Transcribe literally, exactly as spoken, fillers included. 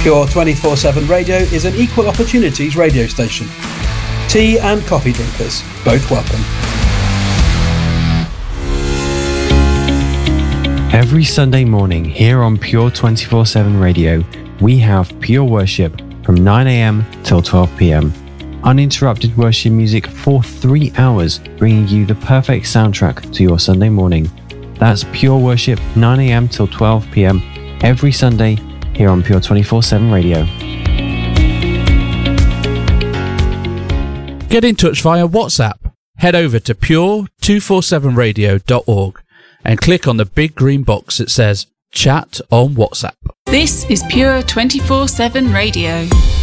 Pure twenty-four seven Radio is an equal opportunities radio station. Tea and coffee drinkers, both welcome. Every Sunday morning here on Pure twenty-four seven Radio, we have Pure Worship from nine a.m. till twelve p.m. Uninterrupted worship music for three hours, bringing you the perfect soundtrack to your Sunday morning. That's Pure Worship, nine a.m. till twelve p.m. every Sunday here on Pure twenty-four seven Radio. Get in touch via WhatsApp. Head over to pure two forty-seven radio dot org and click on the big green box that says Chat on WhatsApp. This is Pure twenty-four seven Radio.